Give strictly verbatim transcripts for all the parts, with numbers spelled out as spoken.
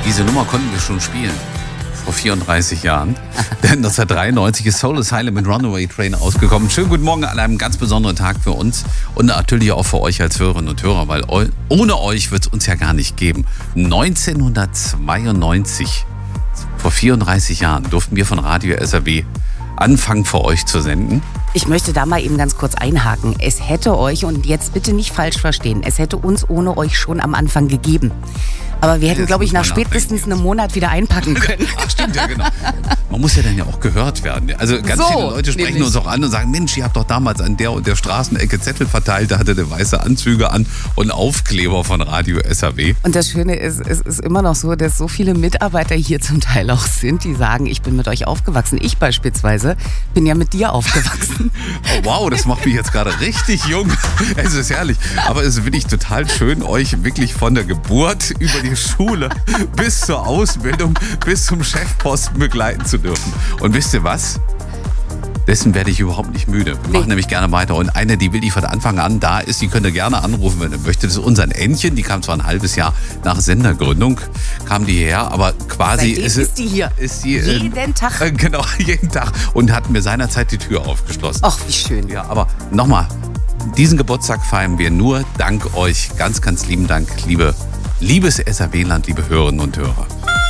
Diese Nummer konnten wir schon spielen. Vor vierunddreißig Jahren. Denn neunzehnhundertdreiundneunzig ist Soul Asylum mit Runaway Train ausgekommen. Schönen guten Morgen an einem ganz besonderen Tag für uns und natürlich auch für euch als Hörerinnen und Hörer, weil eu- ohne euch wird es uns ja gar nicht geben. neunzehnhundertzweiundneunzig, vor vierunddreißig Jahren, durften wir von Radio S R B anfangen, für euch zu senden. Ich möchte da mal eben ganz kurz einhaken. Es hätte euch, und jetzt bitte nicht falsch verstehen, es hätte uns ohne euch schon am Anfang gegeben. Aber wir hätten, glaube ich, nach spätestens einem Monat wieder einpacken können. Ach stimmt, ja genau. Man muss ja dann ja auch gehört werden. Also ganz So, viele Leute sprechen nämlich. uns auch an und sagen, Mensch, ihr habt doch damals an der und der Straßenecke Zettel verteilt, da hatte der weiße Anzüge an und Aufkleber von Radio S R W. Und das Schöne ist, es ist immer noch so, dass so viele Mitarbeiter hier zum Teil auch sind, die sagen, ich bin mit euch aufgewachsen. Ich beispielsweise bin ja mit dir aufgewachsen. Oh, wow, das macht mich jetzt gerade richtig jung. Es ist herrlich. Aber es ist wirklich total schön, euch wirklich von der Geburt über die Schule bis zur Ausbildung, bis zum Chefposten begleiten zu dürfen. Und wisst ihr was? Dessen werde ich überhaupt nicht müde. Wir machen Nee. nämlich gerne weiter. Und eine, die will ich von Anfang an da ist, die könnt ihr gerne anrufen, wenn ihr möchtet. Das ist unser Entchen. Die kam zwar ein halbes Jahr nach Sendergründung, kam die her, aber quasi Seitdem ist, ist die hier. Ist die, Jeden äh, Tag. Äh, genau, jeden Tag. Und hat mir seinerzeit die Tür aufgeschlossen. Ach, wie schön. Ja, aber nochmal, diesen Geburtstag feiern wir nur dank euch. Ganz, ganz lieben Dank, liebe, liebes S R W-Land, liebe Hörerinnen und Hörer.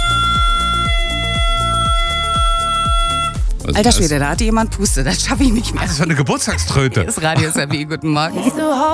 Was Alter ist das? Schwede, da hatte jemand Puste. Das schaffe ich nicht mehr. Das ist eine Geburtstagströte. Hier ist Radio S R W. Guten Morgen.